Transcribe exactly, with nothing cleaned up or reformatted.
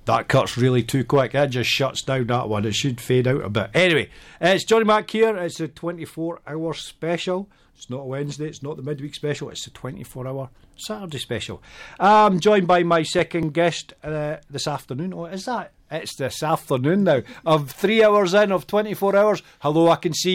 That cut's really too quick. That just shuts down that one. It should fade out a bit. Anyway, it's Johnny Mac here. It's a twenty-four hour special. It's not a Wednesday. It's not the midweek special. It's a twenty-four hour Saturday special. I'm joined by my second guest uh, this afternoon. Oh, is that? It's this afternoon now. Of three hours in of twenty-four hours. Hello, I can see